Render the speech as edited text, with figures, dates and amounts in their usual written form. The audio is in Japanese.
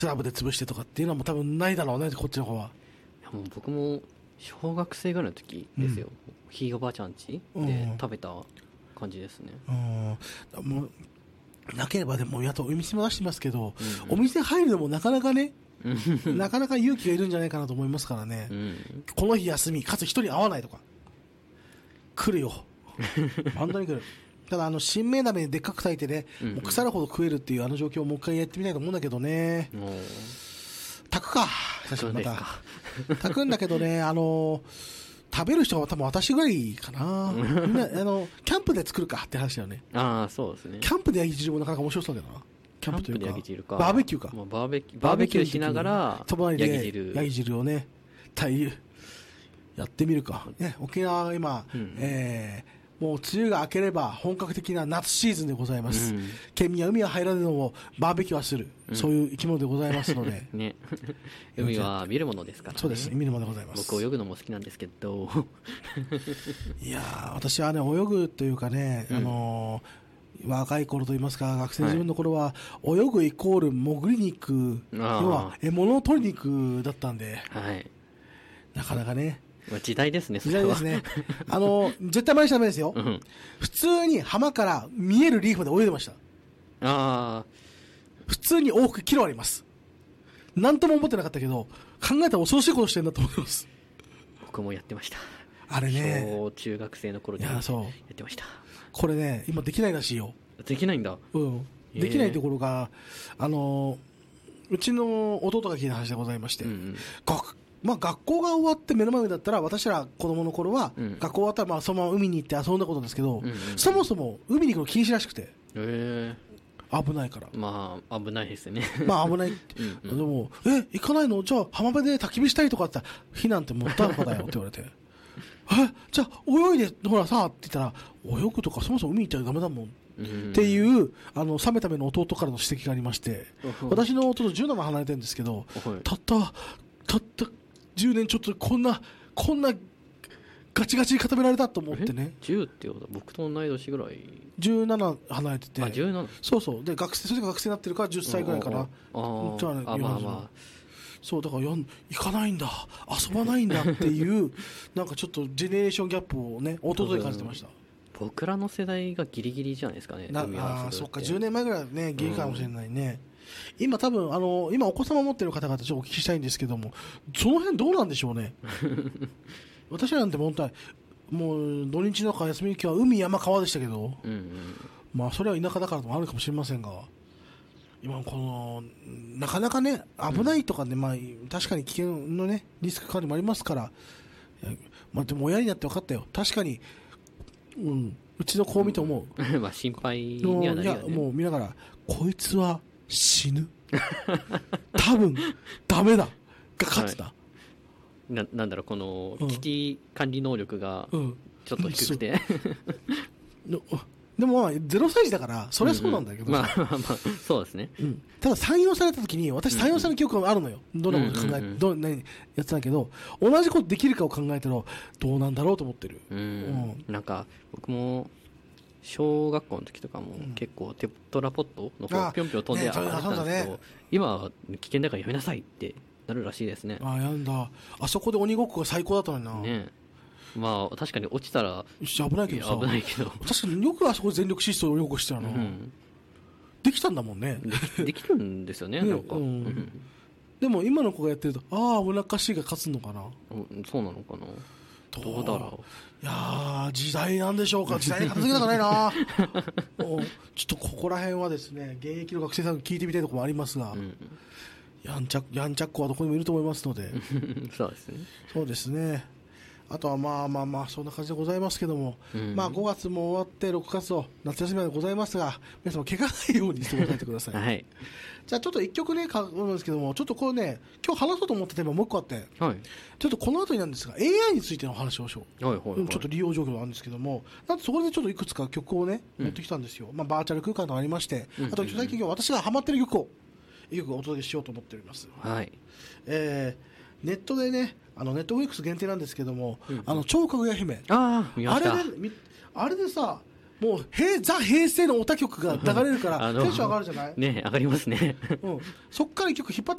クラブで潰してとかっていうのはもう多分ないだろうね、こっちの方は。 いやもう僕も小学生ぐらいの時ですよ、ひいおばあちゃん家で食べた感じですね。 もうなければでもあとお店も出してますけど、お店入るのもなかなかねなかなか勇気がいるんじゃないかなと思いますからね、この日休みかつ人に会わないとか来るよ本当に来る。ただ新芽鍋でっかく炊いてね、もう腐るほど食えるっていう状況をもう一回やってみたいと思うんだけどね。炊くか久しぶりにまた炊くんだけどね、食べる人は多分私ぐらいかなみんなキャンプで作るかって話だよね。 ああそうですね。 キャンプで焼き汁もなかなか面白そうだけどな。キャンプというか焼き汁かバーベキューか、 もうバーベキューしながら焼き汁をねやってみるか、ね、沖縄は今、もう梅雨が明ければ本格的な夏シーズンでございます、県民は海は入らぬのもバーベキューはする、そういう生き物でございますので、 ね、海は見るものですからね。 そうです、見るものでございます。 僕泳ぐのも好きなんですけどいやー私はね泳ぐというかね、若い頃といいますか学生自分の頃は、泳ぐイコール潜りに行く、要は獲物を取りに行くだったんで、なかなかね時代ですね。 時代ですね絶対真似しちゃダメですよ、普通に浜から見えるリーフまで泳いでました。普通に往復キロあります。なんとも思ってなかったけど考えたら恐ろしいことしてるんだと思います。 僕もやってました。 あれね小中学生の頃にやってました。 これね今できないらしいよ。 できないんだ。 できないところがうちの弟が聞いた話でございまして、学校が終わって目の前だったら私ら子供の頃は、学校終わったらそのまま海に行って遊んだことですけど、そもそも海に行くの禁止らしくて、危ないから。 まあ危ないですね。 まあ危ないでも行かないの、じゃあ浜辺で焚き火したいとかって言ったら火なんてもったいなかだよって言われてじゃあ泳いでほらさって言ったら、泳ぐとかそもそも海行っちゃダメだもんっていう冷めた目の弟からの指摘がありまして、私の弟17離れてるんですけど、たった10年ちょっとこんなガチガチに固められたと思ってね。 10ってことは僕と同い年ぐらい。 17離れてて、 17。 そうでそれが学生になってるから10歳ぐらいかな。そうだから行かないんだ遊ばないんだっていうなんかちょっとジェネレーションギャップをね弟で感じてました。 僕らの世代がギリギリじゃないですかね。 そっか10年前ぐらいねギリかもしれないね。今多分今お子様持ってる方々ちょっとお聞きしたいんですけども、その辺どうなんでしょうね私なんて本当はもう土日の休みの日は海山川でしたけど、まあそれは田舎だからもあるかもしれませんが、今このなかなかね危ないとかね、まあ確かに危険のねリスクかかりもありますから、まあでも親になって分かったよ。確かにうちの子を見て思うまあ心配にはなるよね。 いやもう見ながらこいつは死ぬ多分ダメだが勝つだ、 なんだろうこの危機管理能力がちょっと低くて、 でも0歳児だからそれはそうなんだけど、 まあそうですね、 ただ採用された時に私採用される記憶があるのよ。どんなこと考えて何やってたんだけど、同じことできるかを考えたらどうなんだろうと思ってる。 なんか僕も小学校の時とかも結構テトラポットの方ぴょんぴょん飛んで上がってたんですけど、今は危険だからやめなさいってなるらしいですね。 やんだ。あそこで鬼ごっこが最高だったのにな。 ね、まあ確かに落ちたら危ないけどさ。 危ないけど確かによくあそこで全力疾走で鬼ごっこしてたな。できたんだもんね。 できるんですよね。なんか。 でも今の子がやってると危なっかしいが勝つのかな。 そうなのかな。どうだろう。 いや時代なんでしょうか。時代に片付けたくないなちょっとここら辺はですね現役の学生さんに聞いてみたいところもありますが、やんちゃっ子はどこにもいると思いますのでそうですね。 そうですね。あとはまあそんな感じでございますけども、まあ5月も終わって6月を夏休みまでございますが、皆様怪我ないようにしておいてください。じゃあちょっと1曲ね買うんですけども、ちょっとこれね今日話そうと思ったテーマもう1個あって、ちょっとこの後になんですが AI についての話をしよう。ちょっと利用状況があるんですけども、なんとそこでちょっといくつか曲をね持ってきたんですよ。バーチャル空間とありまして、あと最近今日私がハマってる曲を1曲お届けしようと思っております。ネットでねネットフリックス限定なんですけども、超かぐや姫、あれでさもうザ平成のオタ曲が流れるからテンション上がるじゃないね、上がりますねそっから一曲引っ張って